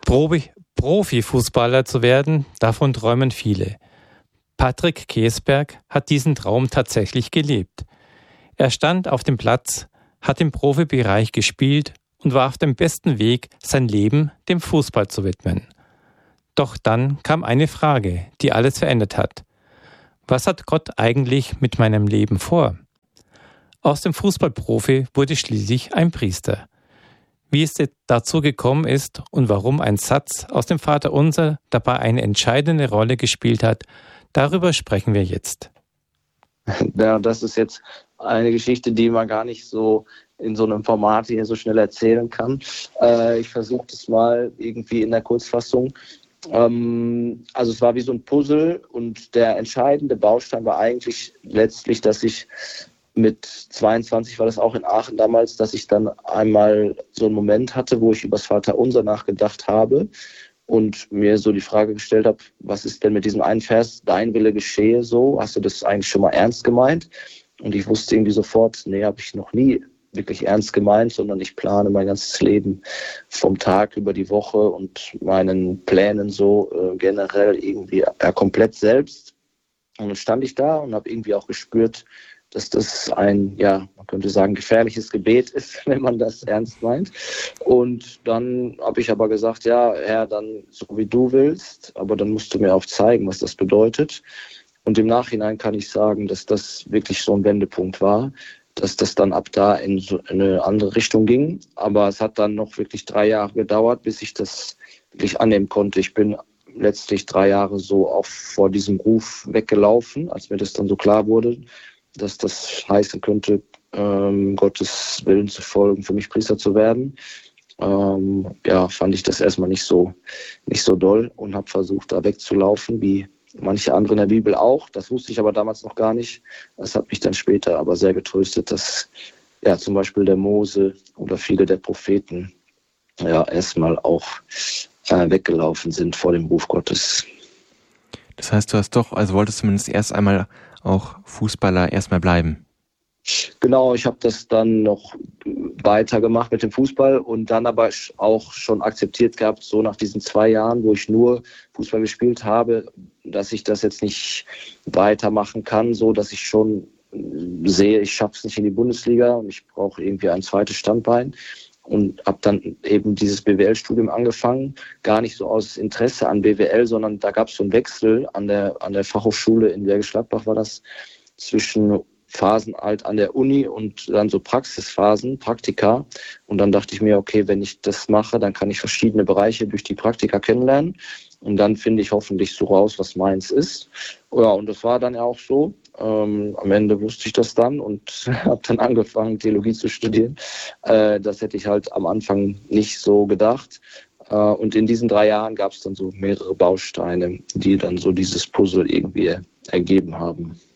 Profifußballer zu werden, davon träumen viele. Patrick Keesberg hat diesen Traum tatsächlich gelebt. Er stand auf dem Platz, hat im Profibereich gespielt und war auf dem besten Weg, sein Leben dem Fußball zu widmen. Doch dann kam eine Frage, die alles verändert hat. Was hat Gott eigentlich mit meinem Leben vor? Aus dem Fußballprofi wurde schließlich ein Priester. Wie es dazu gekommen ist und warum ein Satz aus dem Vaterunser dabei eine entscheidende Rolle gespielt hat, darüber sprechen wir jetzt. Ja, das ist jetzt eine Geschichte, die man gar nicht so in so einem Format hier so schnell erzählen kann. Ich versuche das mal irgendwie in der Kurzfassung. Also es war wie so ein Puzzle und der entscheidende Baustein war eigentlich letztlich, dass ich mit 22 war das auch in Aachen damals, dass ich dann einmal so einen Moment hatte, wo ich über das Vaterunser nachgedacht habe und mir so die Frage gestellt habe, was ist denn mit diesem einen Vers, dein Wille geschehe so? Hast du das eigentlich schon mal ernst gemeint? Und ich wusste irgendwie sofort, nee, habe ich noch nie wirklich ernst gemeint, sondern ich plane mein ganzes Leben vom Tag über die Woche und meinen Plänen so generell irgendwie komplett selbst. Und dann stand ich da und habe irgendwie auch gespürt, dass das ein, ja, man könnte sagen, gefährliches Gebet ist, wenn man das ernst meint. Und dann habe ich aber gesagt, ja, Herr, dann so wie du willst, aber dann musst du mir auch zeigen, was das bedeutet. Und im Nachhinein kann ich sagen, dass das wirklich so ein Wendepunkt war, dass das dann ab da in so eine andere Richtung ging. Aber es hat dann noch wirklich 3 Jahre gedauert, bis ich das wirklich annehmen konnte. Ich bin letztlich 3 Jahre so auch vor diesem Ruf weggelaufen, als mir das dann so klar wurde, dass das heißen könnte, Gottes Willen zu folgen, für mich Priester zu werden. Fand ich das erstmal nicht so doll und habe versucht, da wegzulaufen, wie manche andere in der Bibel auch. Das wusste ich aber damals noch gar nicht. Das hat mich dann später aber sehr getröstet, dass ja zum Beispiel der Mose oder viele der Propheten ja erstmal auch weggelaufen sind vor dem Ruf Gottes. Das heißt, du hast doch, also wolltest zumindest erst einmal auch Fußballer erstmal bleiben. Genau, ich habe das dann noch weitergemacht mit dem Fußball und dann aber auch schon akzeptiert gehabt, so nach diesen 2 Jahren, wo ich nur Fußball gespielt habe, dass ich das jetzt nicht weitermachen kann, so dass ich schon sehe, ich schaffe es nicht in die Bundesliga und ich brauche irgendwie ein zweites Standbein. Und habe dann eben dieses BWL-Studium angefangen, gar nicht so aus Interesse an BWL, sondern da gab es so einen Wechsel an der Fachhochschule in Bergisch Gladbach war das, zwischen Phasen halt an der Uni und dann so Praxisphasen, Praktika. Und dann dachte ich mir, okay, wenn ich das mache, dann kann ich verschiedene Bereiche durch die Praktika kennenlernen. Und dann finde ich hoffentlich so raus, was meins ist. Ja, und das war dann ja auch so. Am Ende wusste ich das dann und habe dann angefangen, Theologie zu studieren. Das hätte ich halt am Anfang nicht so gedacht. Und in diesen 3 Jahren gab es dann so mehrere Bausteine, die dann so dieses Puzzle irgendwie ergeben haben.